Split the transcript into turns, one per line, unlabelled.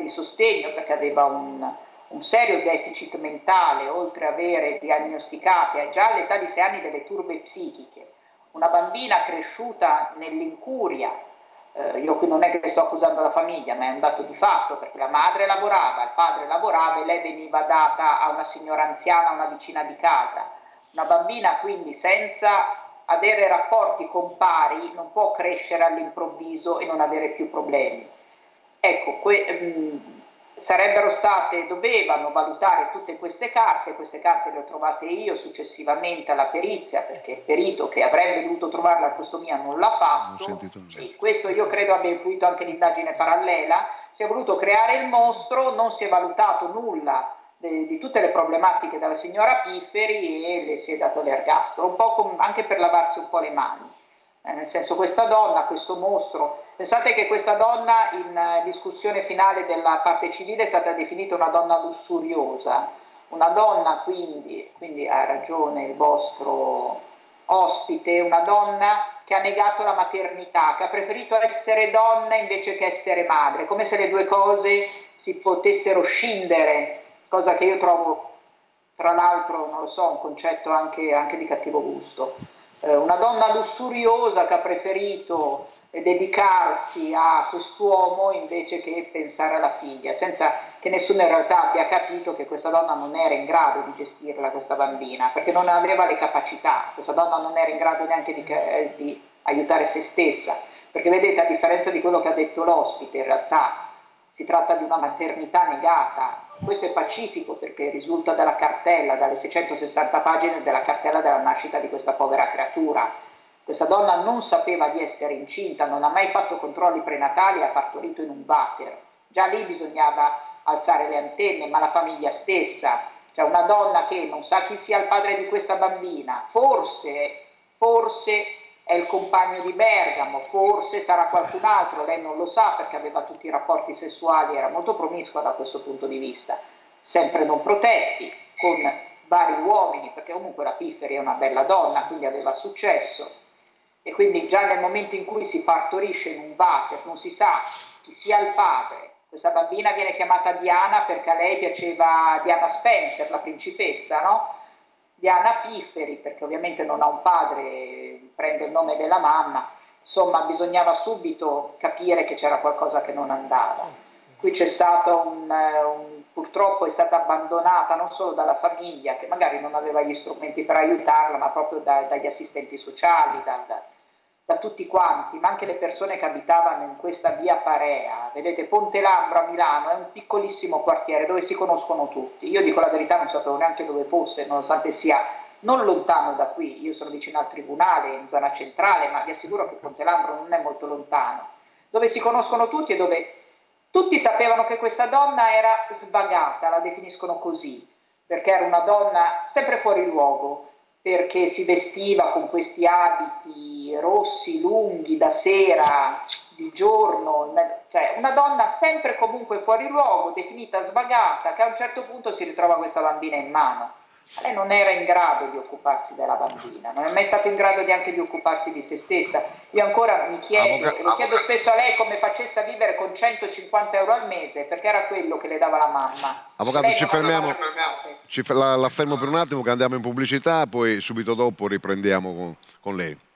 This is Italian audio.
sostegno perché aveva un serio deficit mentale, oltre a avere diagnosticate già all'età di 6 anni delle turbe psichiche. Una bambina cresciuta nell'incuria, io qui non è che sto accusando la famiglia, ma è un dato di fatto, perché la madre lavorava, il padre lavorava e lei veniva data a una signora anziana, una vicina di casa. Una bambina quindi senza avere rapporti con pari non può crescere all'improvviso e non avere più problemi. Ecco, dovevano valutare tutte queste carte le ho trovate io successivamente alla perizia, perché il perito che avrebbe dovuto trovarla a posto mio non l'ha fatto, e questo io credo abbia influito anche l'indagine parallela. Si è voluto creare il mostro, non si è valutato nulla di tutte le problematiche della signora Pifferi e le si è dato l'ergastolo, un po' anche per lavarsi un po' le mani. Nel senso, questa donna, questo mostro, pensate che questa donna in discussione finale della parte civile è stata definita una donna lussuriosa, una donna quindi ha ragione il vostro ospite, una donna che ha negato la maternità, che ha preferito essere donna invece che essere madre, come se le due cose si potessero scindere, cosa che io trovo, tra l'altro, non lo so, un concetto anche di cattivo gusto. Una donna lussuriosa che ha preferito dedicarsi a quest'uomo invece che pensare alla figlia, senza che nessuno in realtà abbia capito che questa donna non era in grado di gestirla, questa bambina, perché non aveva le capacità. Questa donna non era in grado neanche di aiutare se stessa, perché vedete, a differenza di quello che ha detto l'ospite, in realtà si tratta di una maternità negata. Questo è pacifico perché risulta dalla cartella, dalle 660 pagine della cartella della nascita di questa povera creatura. Questa donna non sapeva di essere incinta, non ha mai fatto controlli prenatali e ha partorito in un water. Già lì bisognava alzare le antenne, ma la famiglia stessa, cioè una donna che non sa chi sia il padre di questa bambina, forse è il compagno di Bergamo, forse sarà qualcun altro, lei non lo sa perché aveva tutti i rapporti sessuali, era molto promiscua da questo punto di vista, sempre non protetti, con vari uomini, perché comunque la Pifferi è una bella donna, quindi aveva successo, e quindi già nel momento in cui si partorisce in un water non si sa chi sia il padre. Questa bambina viene chiamata Diana perché a lei piaceva Diana Spencer, la principessa, no? Diana Pifferi, perché ovviamente non ha un padre, prende il nome della mamma, insomma bisognava subito capire che c'era qualcosa che non andava. Qui c'è stato purtroppo è stata abbandonata non solo dalla famiglia, che magari non aveva gli strumenti per aiutarla, ma proprio dagli assistenti sociali, da tutti quanti, ma anche le persone che abitavano in questa via Parea. Vedete, Ponte Lambro a Milano è un piccolissimo quartiere dove si conoscono tutti. Io dico la verità, non sapevo neanche dove fosse, nonostante sia non lontano da qui. Io sono vicino al tribunale, in zona centrale, ma vi assicuro che Ponte Lambro non è molto lontano. Dove si conoscono tutti e dove tutti sapevano che questa donna era svagata, la definiscono così, perché era una donna sempre fuori luogo, perché si vestiva con questi abiti rossi, lunghi, da sera, di giorno, cioè una donna sempre comunque fuori luogo, definita svagata, che a un certo punto si ritrova questa bambina in mano. Lei non era in grado di occuparsi della bambina, non è mai stata in grado neanche di occuparsi di se stessa. Io ancora mi chiedo, e lo chiedo spesso a lei, come facesse a vivere con 150 euro al mese, perché era quello che le dava la mamma.
Avvocato, ci fermiamo, la fermo per un attimo che andiamo in pubblicità, poi subito dopo riprendiamo con lei.